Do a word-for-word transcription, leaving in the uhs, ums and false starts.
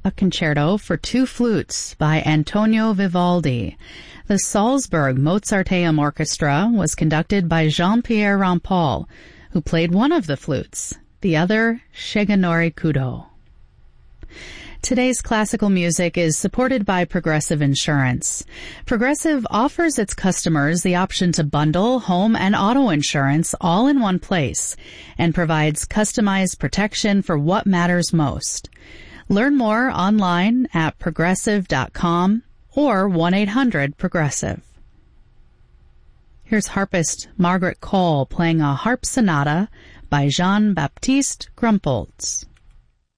a concerto for two flutes by Antonio Vivaldi. The Salzburg Mozarteum Orchestra was conducted by Jean-Pierre Rampal, who played one of the flutes, the other Shigenori Kudo. Today's classical music is supported by Progressive Insurance. Progressive offers its customers the option to bundle home and auto insurance all in one place and provides customized protection for what matters most. Learn more online at progressive dot com or one eight hundred progressive. Here's harpist Margaret Cole playing a harp sonata by Jean-Baptiste Grumpolz.